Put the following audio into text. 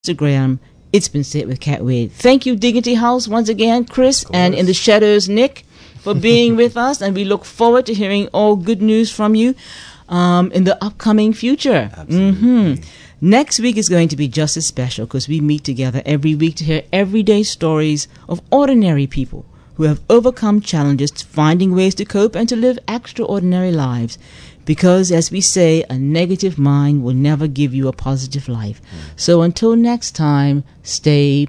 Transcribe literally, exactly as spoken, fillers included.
Instagram. It's been said with Cat Wade. Thank you, Dignity House, once again, Chris, and in the shadows, Nick, for being with us. And we look forward to hearing all good news from you um, in the upcoming future. Absolutely. Mm-hmm. Next week is going to be just as special because we meet together every week to hear everyday stories of ordinary people who have overcome challenges, finding ways to cope and to live extraordinary lives. Because, as we say, a negative mind will never give you a positive life. Mm. So until next time, stay